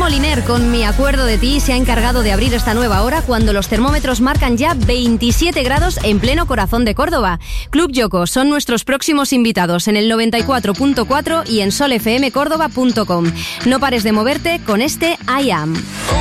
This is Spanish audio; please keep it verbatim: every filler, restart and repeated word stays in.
Moliner con Mi acuerdo de ti se ha encargado de abrir esta nueva hora cuando los termómetros marcan ya veintisiete grados en pleno corazón de Córdoba. Club Yoko son nuestros próximos invitados en el noventa y cuatro punto cuatro y en sol f m córdoba punto com. No pares de moverte con este I Am.